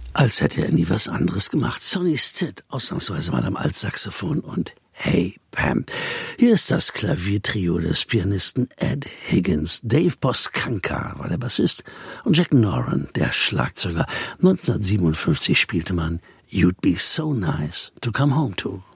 als hätte er nie was anderes gemacht. Sonny Stitt, ausnahmsweise mal am Altsaxophon und Hey Pam. Hier ist das Klaviertrio des Pianisten Ed Higgins. Dave Boskanka war der Bassist und Jack Noran, der Schlagzeuger. 1957 spielte man You'd Be So Nice to Come Home To.